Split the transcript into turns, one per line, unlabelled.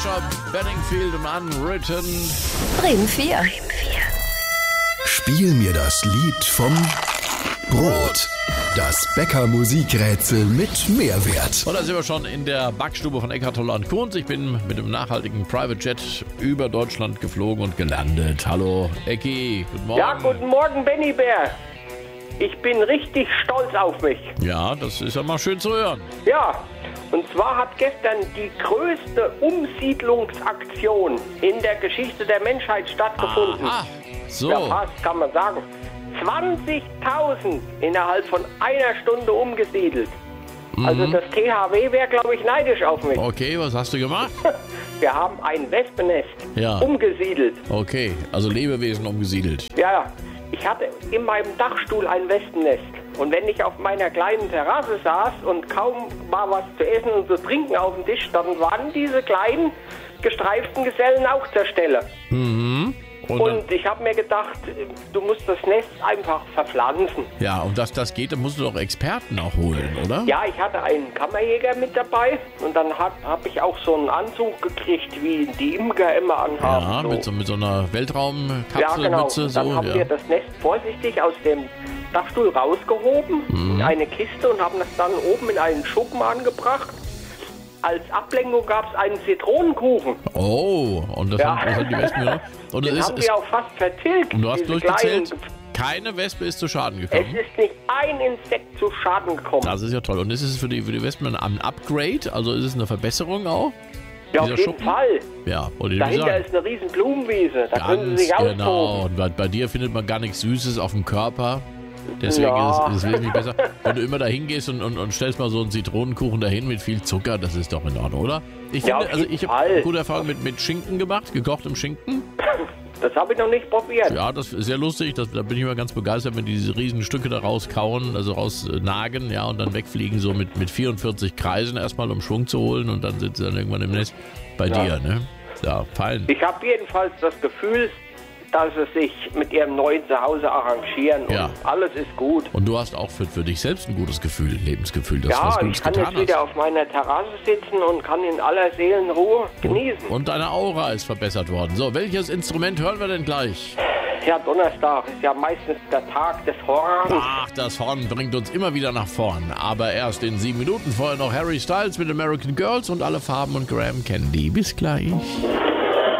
Sascha Bedingfield und Unwritten.
Bremen 4.
Spiel mir das Lied vom Brot. Das Bäcker-Musikrätsel mit Mehrwert.
Und da sind wir schon in der Backstube von Eckhardt Holland Kunz. Ich bin mit dem nachhaltigen Private Jet über Deutschland geflogen und gelandet. Hallo Ecki, guten Morgen.
Ja, guten Morgen, Benny Bär. Ich bin richtig stolz auf mich.
Ja, das ist ja mal schön zu hören.
Ja, und zwar hat gestern die größte Umsiedlungsaktion in der Geschichte der Menschheit stattgefunden.
Aha, so.
Ja, fast, kann man sagen. 20.000 innerhalb von einer Stunde umgesiedelt. Also das THW wäre, glaube ich, neidisch auf mich.
Okay, was hast du gemacht?
Wir haben ein Wespennest umgesiedelt.
Okay, also Lebewesen umgesiedelt.
Ja, ich hatte in meinem Dachstuhl ein Wespennest. Und wenn ich auf meiner kleinen Terrasse saß und kaum war was zu essen und zu trinken auf dem Tisch, dann waren diese kleinen gestreiften Gesellen auch zur Stelle.
Mhm.
Und ich habe mir gedacht, du musst das Nest einfach verpflanzen.
Ja, und das geht, dann musst du doch Experten auch holen, oder?
Ja, ich hatte einen Kammerjäger mit dabei und dann hab ich auch so einen Anzug gekriegt, wie die Imker immer anhaben.
Ja, so. mit so einer Weltraumkapselmütze.
Ja, genau. Und dann haben wir das Nest vorsichtig aus dem Dachstuhl rausgehoben in eine Kiste und haben das dann oben in einen Schuppen angebracht. Als Ablenkung gab es einen Zitronenkuchen.
Oh, und das haben die Wespen genommen? Und
den haben wir auch fast vertilgt.
Und du hast durchgezählt, keine Wespe ist zu Schaden gekommen?
Es ist nicht ein Insekt zu Schaden gekommen.
Das ist ja toll. Und ist es für die Wespen ein Upgrade? Also ist es eine Verbesserung auch?
Ja, auf jeden Fall.
Ja,
dahinter ist eine riesen Blumenwiese. Da können sie sich austoben.
Genau. Und bei dir findet man gar nichts Süßes auf dem Körper. Deswegen ist es wesentlich besser. Wenn du immer da hingehst und stellst mal so einen Zitronenkuchen dahin mit viel Zucker, das ist doch in Ordnung, oder? Ich finde, ich habe gute Erfahrung mit Schinken gemacht, gekochtem Schinken.
Das habe ich noch nicht probiert.
Ja, das ist sehr lustig. Da bin ich immer ganz begeistert, wenn die diese riesen Stücke da rauskauen, also rausnagen, ja, und dann wegfliegen, so mit 44 Kreisen erstmal, um Schwung zu holen, und dann sind sie dann irgendwann im Nest bei dir, ne? Ja, fein.
Ich habe jedenfalls das Gefühl, dass sie sich mit ihrem neuen Zuhause arrangieren und alles ist gut.
Und du hast auch für dich selbst ein gutes Gefühl, Lebensgefühl, dass
du
was Gutes getan hast.
Ja, ich kann jetzt wieder auf meiner Terrasse sitzen und kann in aller Seelenruhe genießen.
Und deine Aura ist verbessert worden. So, welches Instrument hören wir denn gleich?
Ja, Donnerstag ist ja meistens der Tag des Horns.
Ach, das Horn bringt uns immer wieder nach vorn. Aber erst in 7 Minuten. Vorher noch Harry Styles mit American Girls und alle Farben und Graham Candy. Bis gleich.